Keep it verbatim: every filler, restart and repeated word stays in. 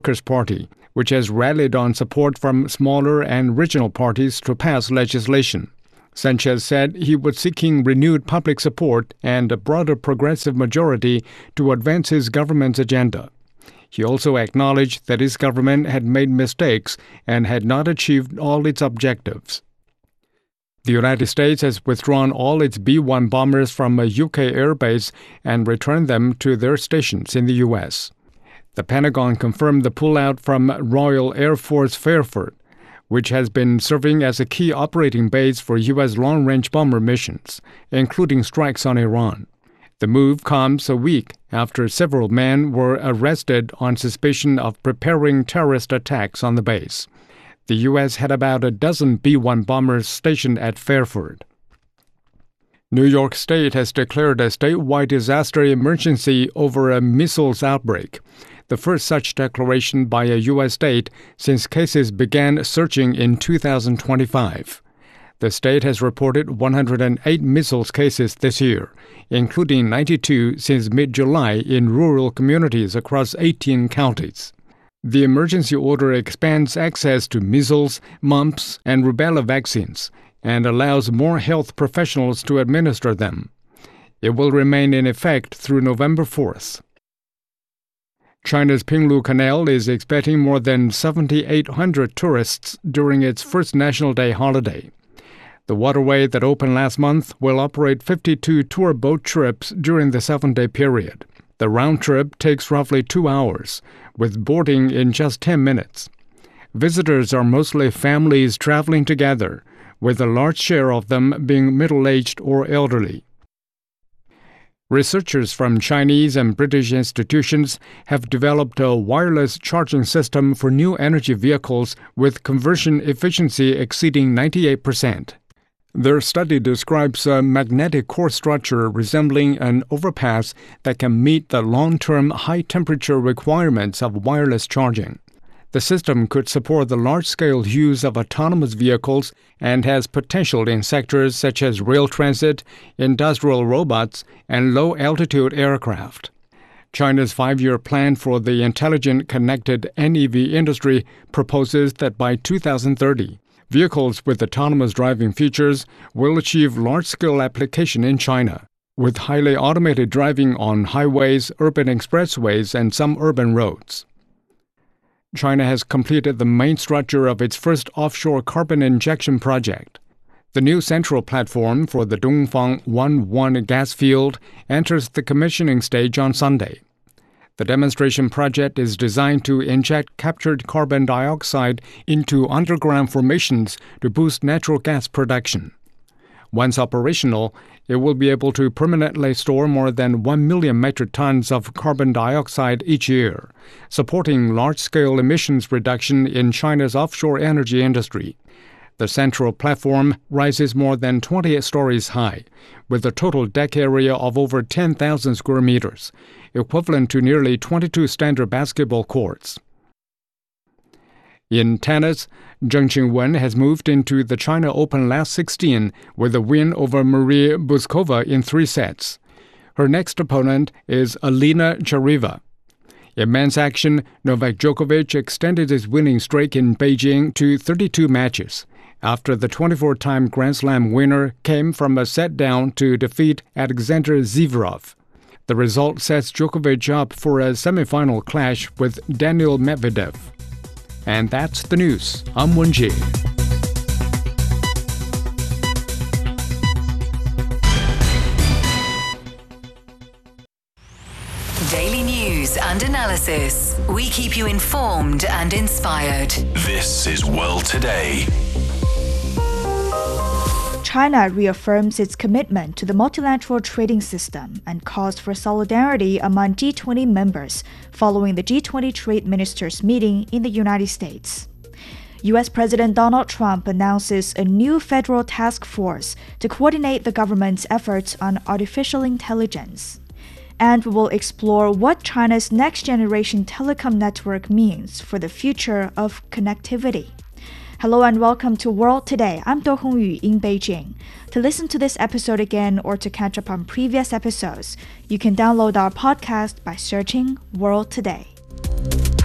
Workers' Party, which has rallied on support from smaller and regional parties to pass legislation. Sanchez said he was seeking renewed public support and a broader progressive majority to advance his government's agenda. He also acknowledged that his government had made mistakes and had not achieved all its objectives. The United States has withdrawn all its B one bombers from a U K airbase and returned them to their stations in the U S. The Pentagon confirmed the pullout from Royal Air Force Fairford, which has been serving as a key operating base for U S long-range bomber missions, including strikes on Iran. The move comes a week after several men were arrested on suspicion of preparing terrorist attacks on the base. The U S had about a dozen B one bombers stationed at Fairford. New York State has declared a statewide disaster emergency over a measles outbreak, the first such declaration by a U S state since cases began surging in two thousand twenty-five. The state has reported one hundred eight measles cases this year, including ninety-two since mid-July in rural communities across eighteen counties. The emergency order expands access to measles, mumps, and rubella vaccines and allows more health professionals to administer them. It will remain in effect through November fourth. China's Pinglu Canal is expecting more than seven thousand eight hundred tourists during its first National Day holiday. The waterway that opened last month will operate fifty-two tour boat trips during the seven-day period. The round trip takes roughly two hours, with boarding in just ten minutes. Visitors are mostly families traveling together, with a large share of them being middle-aged or elderly. Researchers from Chinese and British institutions have developed a wireless charging system for new energy vehicles with conversion efficiency exceeding ninety-eight percent. Their study describes a magnetic core structure resembling an overpass that can meet the long-term high-temperature requirements of wireless charging. The system could support the large-scale use of autonomous vehicles and has potential in sectors such as rail transit, industrial robots, and low-altitude aircraft. China's five-year plan for the intelligent connected N E V industry proposes that by two thousand thirty, vehicles with autonomous driving features will achieve large-scale application in China, with highly automated driving on highways, urban expressways, and some urban roads. China has completed the main structure of its first offshore carbon injection project. The new central platform for the Dongfang one one gas field enters the commissioning stage on Sunday. The demonstration project is designed to inject captured carbon dioxide into underground formations to boost natural gas production. Once operational, it will be able to permanently store more than one million metric tons of carbon dioxide each year, supporting large-scale emissions reduction in China's offshore energy industry. The central platform rises more than twenty-eight stories high, with a total deck area of over ten thousand square meters, equivalent to nearly twenty-two standard basketball courts. In tennis, Zheng Qinwen has moved into the China Open last sixteen with a win over Maria Buzkova in three sets. Her next opponent is Alina Chariva. In men's action, Novak Djokovic extended his winning streak in Beijing to thirty-two matches, after the twenty-four-time Grand Slam winner came from a set down to defeat Alexander Zverev. The result sets Djokovic up for a semifinal clash with Daniil Medvedev. And that's the news. I'm Wen-Ji. Daily news and analysis. We keep you informed and inspired. This is World Today. China reaffirms its commitment to the multilateral trading system and calls for solidarity among G twenty members following the G twenty trade ministers meeting in the United States. U S President Donald Trump announces a new federal task force to coordinate the government's efforts on artificial intelligence. And we will explore what China's next-generation telecom network means for the future of connectivity. Hello and welcome to World Today. I'm Do Hongyu in Beijing. To listen to this episode again or to catch up on previous episodes, you can download our podcast by searching World Today.